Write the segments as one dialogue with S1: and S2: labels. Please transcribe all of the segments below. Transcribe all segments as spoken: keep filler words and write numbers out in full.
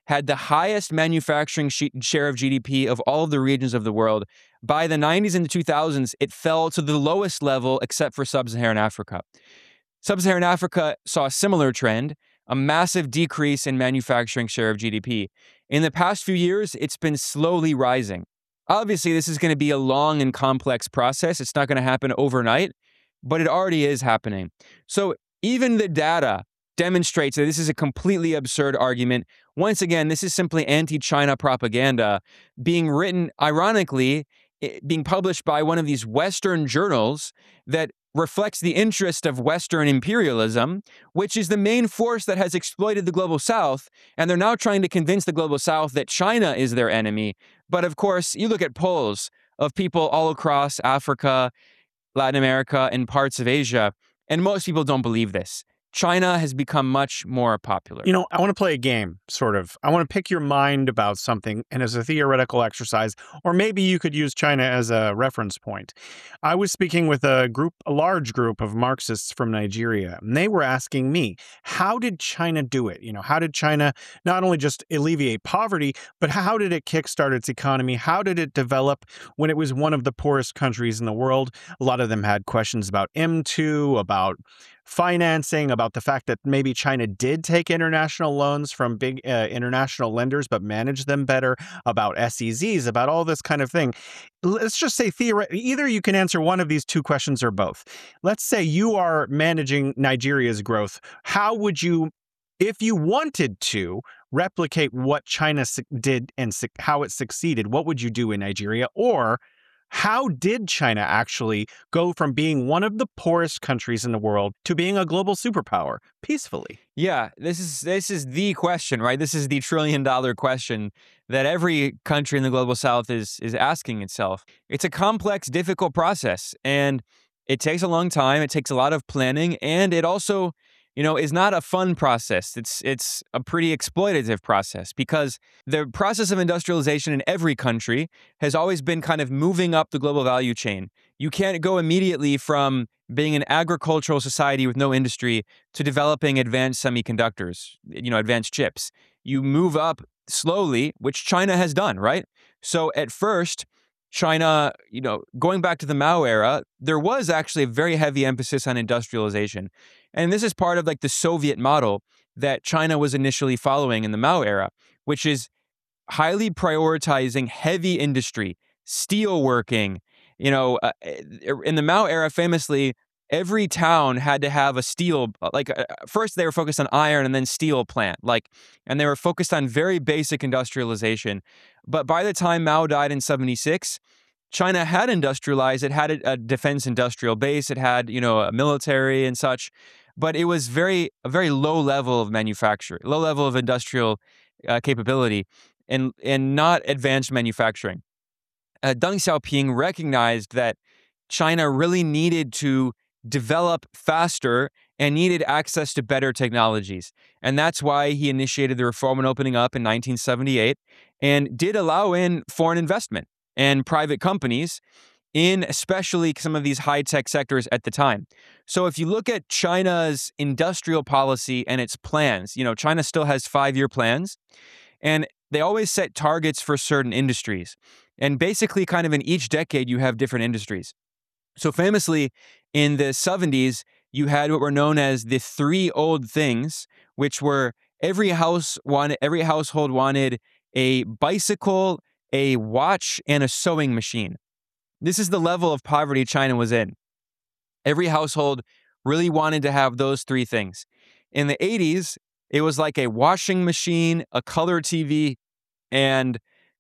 S1: had the highest manufacturing sh- share of G D P of all of the regions of the world. By the nineties and the two thousands, it fell to the lowest level except for sub-Saharan Africa. Sub-Saharan Africa saw a similar trend, a massive decrease in manufacturing share of G D P. In the past few years, it's been slowly rising. Obviously, this is going to be a long and complex process. It's not going to happen overnight, but it already is happening. So even the data demonstrates that this is a completely absurd argument. Once again, this is simply anti-China propaganda being written, ironically, being published by one of these Western journals that reflects the interest of Western imperialism, which is the main force that has exploited the Global South. And they're now trying to convince the Global South that China is their enemy. But of course, you look at polls of people all across Africa, Latin America, and parts of Asia, and most people don't believe this. China has become much more popular.
S2: You know, I want to play a game, sort of. I want to pick your mind about something, and as a theoretical exercise, or maybe you could use China as a reference point. I was speaking with a group, a large group of Marxists from Nigeria, and they were asking me, how did China do it? You know, how did China not only just alleviate poverty, but how did it kickstart its economy? How did it develop when it was one of the poorest countries in the world? A lot of them had questions about M two, about financing, about the fact that maybe China did take international loans from big uh, international lenders, but managed them better, about S E Zs, about all this kind of thing. Let's just say theoretically, either you can answer one of these two questions or both. Let's say you are managing Nigeria's growth. How would you, if you wanted to, replicate what China did and how it succeeded? What would you do in Nigeria? Or how did China actually go from being one of the poorest countries in the world to being a global superpower peacefully?
S1: Yeah, this is this is the question, right? This is the trillion dollar question that every country in the Global South is is asking itself. It's a complex, difficult process, and it takes a long time. It takes a lot of planning, and it also, you know, is not a fun process. It's it's a pretty exploitative process because the process of industrialization in every country has always been kind of moving up the global value chain. You can't go immediately from being an agricultural society with no industry to developing advanced semiconductors, you know, advanced chips. You move up slowly, which China has done, right? So at first, China, you know, going back to the Mao era, there was actually a very heavy emphasis on industrialization. And this is part of like the Soviet model that China was initially following in the Mao era, which is highly prioritizing heavy industry, steel working. You know, uh, in the Mao era, famously, every town had to have a steel, like uh, first they were focused on iron and then steel plant, like, and they were focused on very basic industrialization. But by the time Mao died in seventy-six, China had industrialized. It had a, a defense industrial base. It had, you know, a military and such, but it was very, a very low level of manufacture, low level of industrial uh, capability and, and not advanced manufacturing. Uh, Deng Xiaoping recognized that China really needed to develop faster and needed access to better technologies. And that's why he initiated the Reform and Opening Up in nineteen seventy-eight and did allow in foreign investment and private companies in especially some of these high-tech sectors at the time. So if you look at China's industrial policy and its plans, you know, China still has five-year plans, and they always set targets for certain industries. And basically kind of in each decade, you have different industries. So famously, in the seventies, you had what were known as the three old things, which were every house wanted, every household wanted a bicycle, a watch, and a sewing machine. This is the level of poverty China was in. Every household really wanted to have those three things. In the eighties, it was like a washing machine, a color T V, and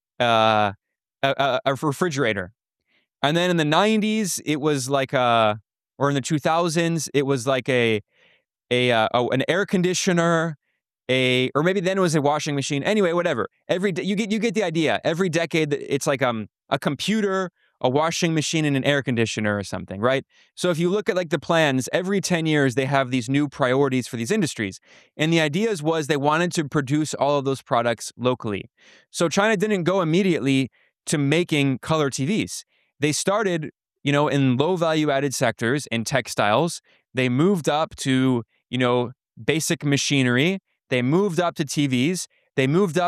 S1: uh, a, a refrigerator. And then in the nineties, it was like a, or in the two thousands, it was like a, a, uh, a an air conditioner, a, or maybe then it was a washing machine. Anyway, whatever. Every you get you get the idea. Every decade, it's like um a computer, a washing machine, and an air conditioner or something, right? So if you look at like the plans, every ten years they have these new priorities for these industries. And the ideas was they wanted to produce all of those products locally. So China didn't go immediately to making color T Vs. They started, you know, in low value added sectors in textiles. They moved up to, you know, basic machinery. They moved up to T Vs. They moved up